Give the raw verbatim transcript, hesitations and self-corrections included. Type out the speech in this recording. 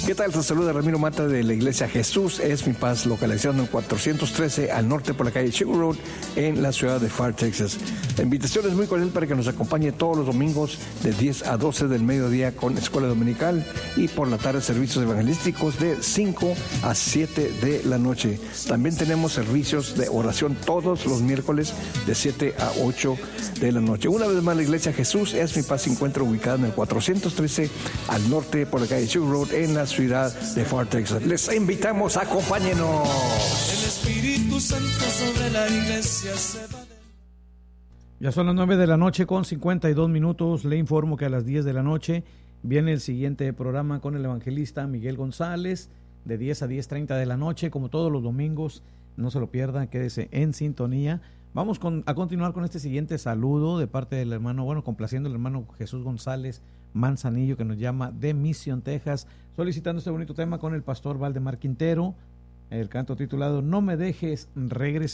¿Qué tal? Te saluda Ramiro Mata de la Iglesia Jesús es mi paz, localizando en cuatrocientos trece al norte por la calle Sugar Road en la ciudad de Pharr, Texas. La invitación es muy cordial para que nos acompañe todos los domingos de diez a doce del mediodía con escuela dominical y por la tarde servicios evangelísticos de cinco a siete de la noche. También tenemos servicios de oración todos los miércoles de siete a ocho de la noche. Una vez más, la Iglesia Jesús es mi paz se encuentra ubicada en el cuatrocientos trece al norte por la calle Sugar Road en la ciudad de Pharr, Texas. Les invitamos, acompáñenos. El Espíritu Santo sobre la iglesia se va. Ya son las nueve de la noche con cincuenta y dos minutos. Le informo que a las diez de la noche viene el siguiente programa con el evangelista Miguel González de diez a diez treinta de la noche, como todos los domingos. No se lo pierdan, quédese en sintonía. Vamos con, a continuar con este siguiente saludo de parte del hermano, bueno, complaciendo al hermano Jesús González Manzanillo, que nos llama de Mission, Texas, solicitando este bonito tema con el pastor Valdemar Quintero, el canto titulado No me dejes regresar.